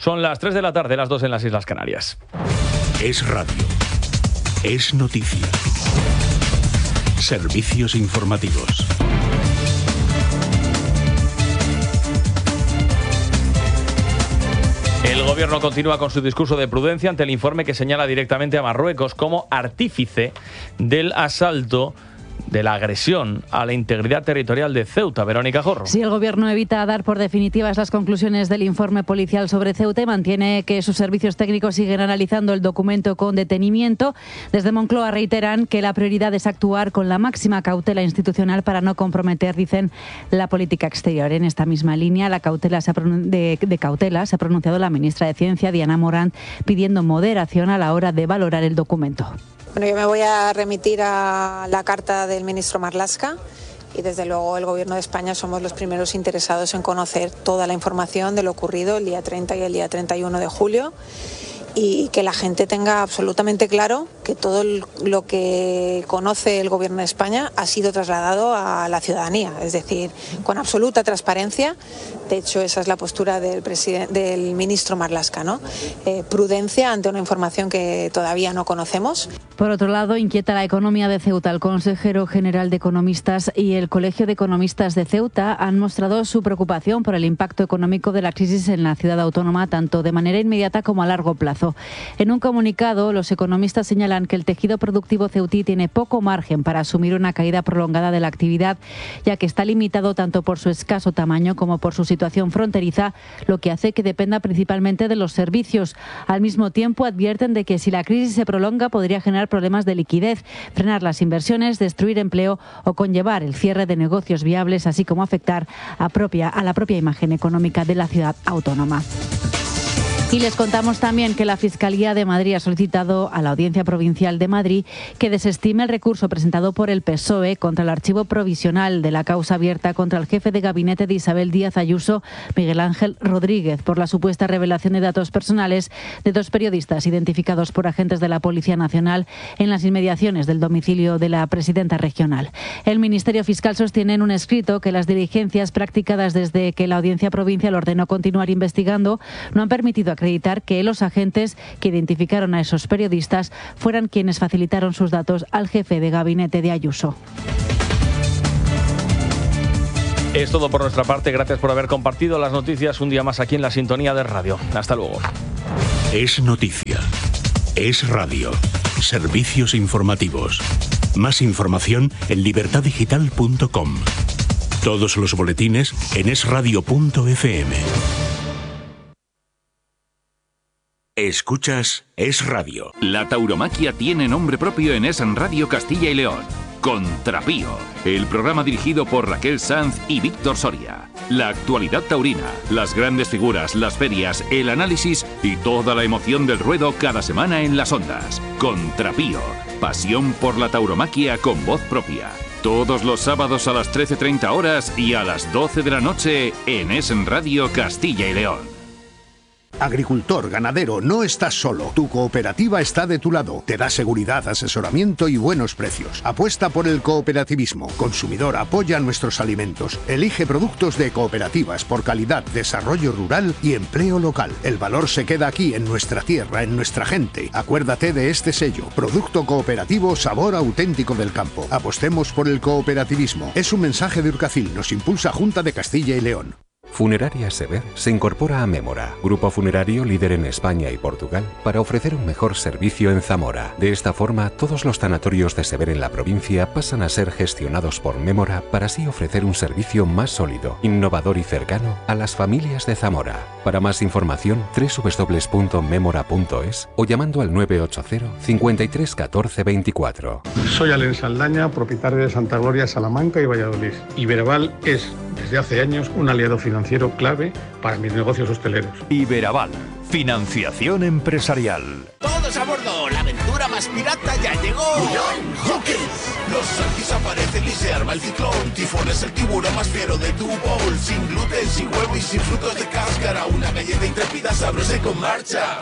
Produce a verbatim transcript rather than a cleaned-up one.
Son las tres de la tarde, las dos en las Islas Canarias. Es radio. Es noticia. Servicios informativos. El gobierno continúa con su discurso de prudencia ante el informe que señala directamente a Marruecos como artífice del asalto, de la agresión a la integridad territorial de Ceuta. Verónica Jorro. Si el gobierno evita dar por definitivas las conclusiones del informe policial sobre Ceuta y mantiene que sus servicios técnicos siguen analizando el documento con detenimiento, desde Moncloa reiteran que la prioridad es actuar con la máxima cautela institucional para no comprometer, dicen, la política exterior. En esta misma línea la cautela se ha de, de cautela se ha pronunciado la ministra de Ciencia, Diana Morant, pidiendo moderación a la hora de valorar el documento. Bueno, yo me voy a remitir a la carta del ministro Marlaska y desde luego el Gobierno de España somos los primeros interesados en conocer toda la información de lo ocurrido el día treinta y el día treinta y uno de julio y que la gente tenga absolutamente claro que todo lo que conoce el Gobierno de España ha sido trasladado a la ciudadanía, es decir, con absoluta transparencia. De hecho, esa es la postura del, del ministro Marlaska, ¿no? Eh, prudencia ante una información que todavía no conocemos. Por otro lado, inquieta la economía de Ceuta. El consejero general de economistas y el Colegio de Economistas de Ceuta han mostrado su preocupación por el impacto económico de la crisis en la ciudad autónoma, tanto de manera inmediata como a largo plazo. En un comunicado, los economistas señalan que el tejido productivo ceutí tiene poco margen para asumir una caída prolongada de la actividad, ya que está limitado tanto por su escaso tamaño como por su situación fronteriza, lo que hace que dependa principalmente de los servicios. Al mismo tiempo, advierten de que si la crisis se prolonga podría generar problemas de liquidez, frenar las inversiones, destruir empleo o conllevar el cierre de negocios viables, así como afectar a, propia, a la propia imagen económica de la ciudad autónoma. Y les contamos también que la Fiscalía de Madrid ha solicitado a la Audiencia Provincial de Madrid que desestime el recurso presentado por el P S O E contra el archivo provisional de la causa abierta contra el jefe de gabinete de Isabel Díaz Ayuso, Miguel Ángel Rodríguez, por la supuesta revelación de datos personales de dos periodistas identificados por agentes de la Policía Nacional en las inmediaciones del domicilio de la presidenta regional. El Ministerio Fiscal sostiene en un escrito que las diligencias practicadas desde que la Audiencia Provincial ordenó continuar investigando no han permitido acreditar que los agentes que identificaron a esos periodistas fueran quienes facilitaron sus datos al jefe de gabinete de Ayuso. Es todo por nuestra parte. Gracias por haber compartido las noticias un día más aquí en la sintonía de radio. Hasta luego. Es noticia. Es radio. Servicios informativos. Más información en libertad digital punto com. Todos los boletines en es radio punto efe eme. Escuchas Es Radio. La tauromaquia tiene nombre propio en Es Radio Castilla y León. Contrapío, el programa dirigido por Raquel Sanz y Víctor Soria. La actualidad taurina, las grandes figuras, las ferias, el análisis y toda la emoción del ruedo cada semana en las ondas. Contrapío, pasión por la tauromaquia con voz propia. Todos los sábados a las trece treinta horas y a las doce de la noche en Es Radio Castilla y León. Agricultor, ganadero, no estás solo. Tu cooperativa está de tu lado. Te da seguridad, asesoramiento y buenos precios. Apuesta por el cooperativismo. Consumidor, apoya nuestros alimentos. Elige productos de cooperativas por calidad, desarrollo rural y empleo local. El valor se queda aquí, en nuestra tierra, en nuestra gente. Acuérdate de este sello. Producto cooperativo, sabor auténtico del campo. Apostemos por el cooperativismo. Es un mensaje de Urcacil. Nos impulsa Junta de Castilla y León. Funeraria Sever se incorpora a Mémora, grupo funerario líder en España y Portugal, para ofrecer un mejor servicio en Zamora. De esta forma, todos los tanatorios de Sever en la provincia pasan a ser gestionados por Mémora para así ofrecer un servicio más sólido, innovador y cercano a las familias de Zamora. Para más información, doble u doble u doble u punto memora punto es o llamando al nueve ocho cero, cincuenta y tres, catorce, veinticuatro. Soy Alen Saldaña, propietario de Santa Gloria, Salamanca y Valladolid. Iberaval es, desde hace años, un aliado financiero clave para mis negocios hosteleros. Iberaval, financiación empresarial. ¡Todos a bordo! ¡La aventura más pirata ya llegó! ¡Ulan Hawkins! Los Saltis aparecen y se arma el ciclón. Tifón es el tiburón más fiero de tu bowl. Sin gluten, sin huevo y sin frutos de cáscara. Una galleta intrépida sabrosa y con marcha.